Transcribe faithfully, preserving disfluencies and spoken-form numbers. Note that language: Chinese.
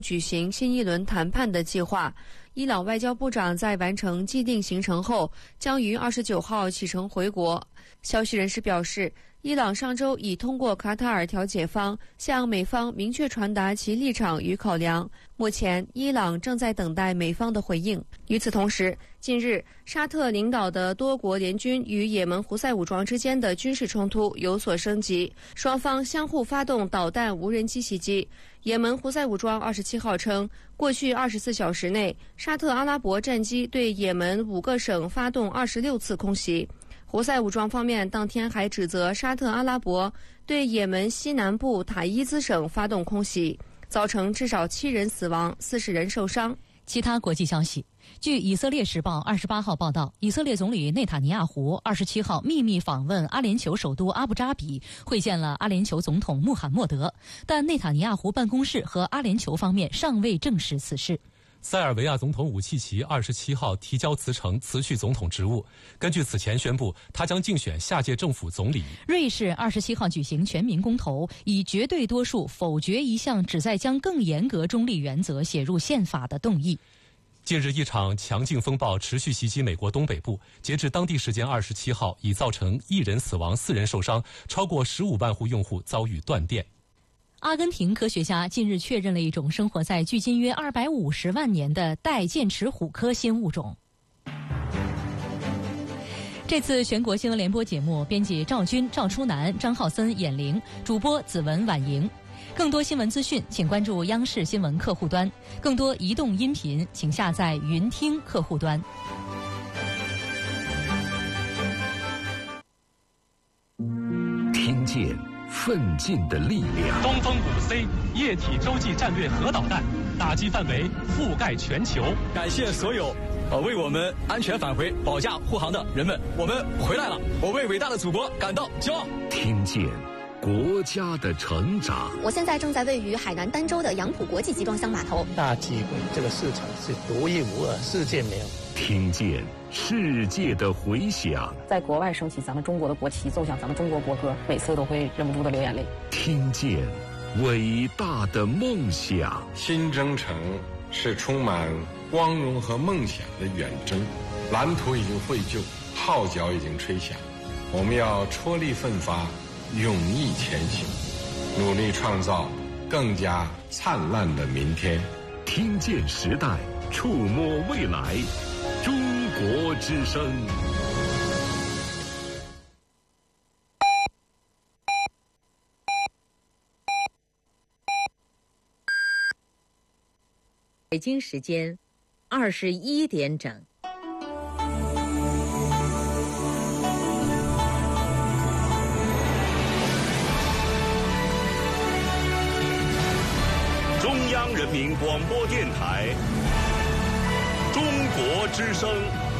举行新一轮谈判的计划。伊朗外交部长在完成既定行程后，将于二十九号启程回国。消息人士表示，伊朗上周已通过卡塔尔调解方向美方明确传达其立场与考量，目前伊朗正在等待美方的回应。与此同时，近日沙特领导的多国联军与也门胡塞武装之间的军事冲突有所升级，双方相互发动导弹无人机袭击。也门胡塞武装二十七号称，过去二十四小时内，沙特阿拉伯战机对也门五个省发动二十六次空袭。胡塞武装方面当天还指责沙特阿拉伯对也门西南部塔伊兹省发动空袭，造成至少七人死亡，四十人受伤。 其他国际消息，据以色列时报二十八号报道，以色列总理内塔尼亚胡二十七号秘密访问阿联酋首都阿布扎比，会见了阿联酋总统穆罕默德，但内塔尼亚胡办公室和阿联酋方面尚未证实此事。 塞尔维亚总统武契奇二十七号提交辞呈，辞去总统职务。根据此前宣布，他将竞选下届政府总理。 瑞士二十七号举行全民公投，以绝对多数否决一项旨在将更严格中立原则写入宪法的动议。 近日，一场强劲风暴持续袭击美国东北部，截至当地时间二十七号，已造成一人死亡、四人受伤，超过十五万户用户遭遇断电。 阿根廷科学家近日确认了一种生活在距今约二百五十万年的带剑齿虎科新物种。这次全国新闻联播节目，编辑赵军、赵初南、张浩森、演玲，主播子文、婉莹。更多新闻资讯，请关注央视新闻客户端；更多移动音频，请下载云听客户端。 听见奋进的力量。 东风五 C 液体洲际战略核导弹打击范围覆盖全球。 感谢所有呃为我们安全返回保驾护航的人们，我们回来了，我为伟大的祖国感到骄傲。 听见国家的成长。 我现在正在位于海南儋州的杨浦国际集装箱码头。 大机会，这个市场是独一无二，世界没有。 听见世界的回响， 在国外升起咱们中国的国旗，奏响咱们中国国歌，每次都会忍不住的流眼泪。 听见伟大的梦想。 新征程是充满光荣和梦想的远征，蓝图已经绘就，号角已经吹响，我们要踔厉奋发，勇毅前行，努力创造更加灿烂的明天。 听见时代，触摸未来，中国之声。 北京时间二十一点整。 中央人民广播电台，中国之声。